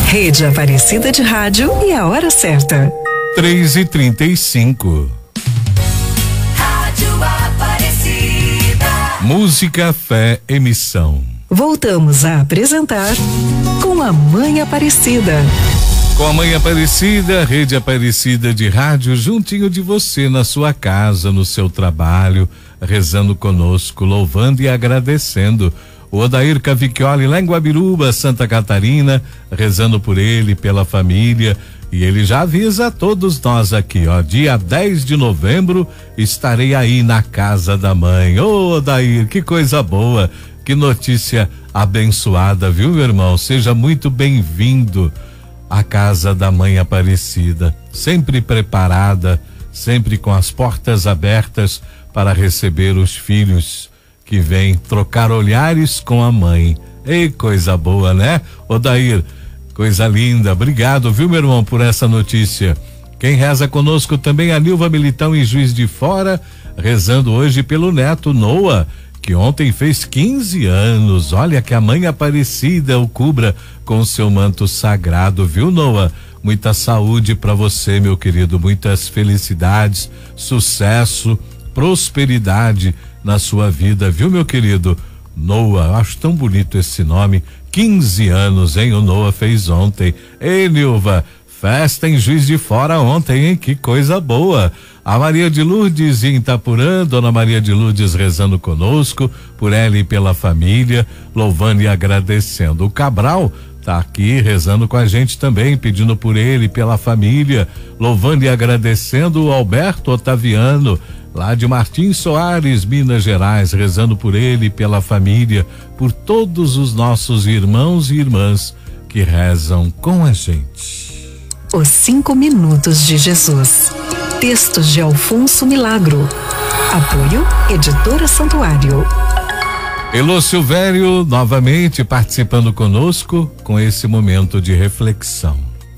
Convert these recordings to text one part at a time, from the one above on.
Rede Aparecida de Rádio e a hora certa. 3h35. Rádio Aparecida. Música, fé, emissão. Voltamos a apresentar Com a Mãe Aparecida. Com a Mãe Aparecida, Rede Aparecida de Rádio, juntinho de você, na sua casa, no seu trabalho, rezando conosco, louvando e agradecendo. O Odair Cavicchioli, lá em Guabiruba, Santa Catarina, rezando por ele, pela família. E ele já avisa a todos nós aqui, ó, dia 10 de novembro estarei aí na casa da mãe. Ô, Odair, que coisa boa, que notícia abençoada, viu, meu irmão? Seja muito bem-vindo à casa da Mãe Aparecida, sempre preparada, sempre com as portas abertas para receber os filhos que vêm trocar olhares com a mãe. Ei, coisa boa, né, Odair? Coisa linda. Obrigado, viu, meu irmão, por essa notícia. Quem reza conosco também a Nilva Militão em Juiz de Fora, rezando hoje pelo neto Noah, que ontem fez 15 anos. Olha, que a Mãe Aparecida o cubra com seu manto sagrado, viu, Noah? Muita saúde para você, meu querido, muitas felicidades, sucesso, prosperidade na sua vida, viu, meu querido? Noah, acho tão bonito esse nome. 15 anos, hein? O Noah fez ontem. Ei, Nilva, festa em Juiz de Fora ontem, hein? Que coisa boa. A Maria de Lourdes em Itapurã, Dona Maria de Lourdes rezando conosco, por ela e pela família, louvando e agradecendo. O Cabral tá aqui rezando com a gente também, pedindo por ele e pela família, louvando e agradecendo. O Alberto Otaviano, lá de Martins Soares, Minas Gerais, rezando por ele e pela família, por todos os nossos irmãos e irmãs que rezam com a gente. Os 5 minutos de Jesus. Textos de Alfonso Milagro. Apoio Editora Santuário. Elô Silvério novamente participando conosco com esse momento de reflexão.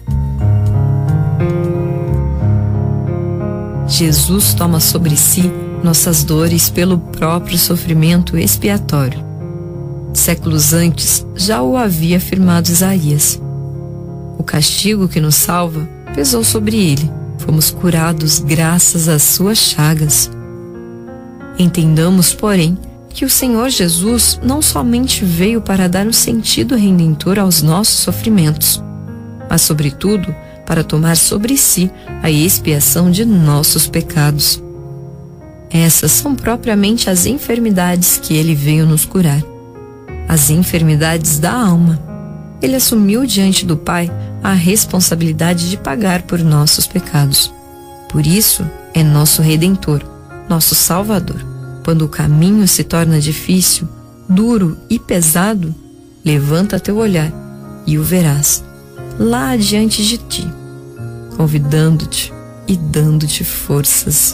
Jesus toma sobre si nossas dores pelo próprio sofrimento expiatório. Séculos antes já o havia afirmado Isaías. O castigo que nos salva pesou sobre ele. Fomos curados graças às suas chagas. Entendamos, porém, que o Senhor Jesus não somente veio para dar um sentido redentor aos nossos sofrimentos, mas, sobretudo, para tomar sobre si a expiação de nossos pecados. Essas são propriamente as enfermidades que ele veio nos curar. As enfermidades da alma. Ele assumiu diante do Pai a responsabilidade de pagar por nossos pecados. Por isso, é nosso Redentor, nosso Salvador. Quando o caminho se torna difícil, duro e pesado, levanta teu olhar e o verás, lá diante de ti, convidando-te e dando-te forças.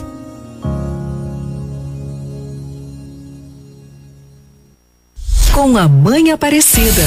Com a Mãe Aparecida.